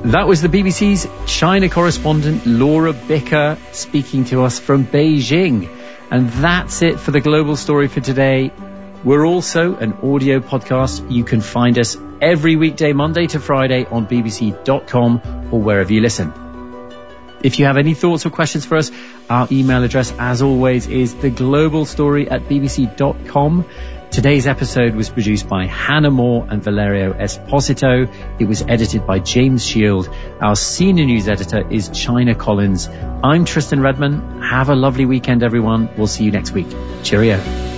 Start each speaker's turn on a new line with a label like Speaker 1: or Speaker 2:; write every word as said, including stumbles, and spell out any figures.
Speaker 1: That was the B B C's China correspondent Laura Bicker speaking to us from Beijing. And that's it for the Global Story for today. We're also an audio podcast. You can find us every weekday, Monday to Friday on b b c dot com or wherever you listen. If you have any thoughts or questions for us, our email address, as always, is theglobalstory at b b c dot com. Today's episode was produced by Hannah Moore and Valerio Esposito. It was edited by James Shield. Our senior news editor is China Collins. I'm Tristan Redman. Have a lovely weekend, everyone. We'll see you next week. Cheerio.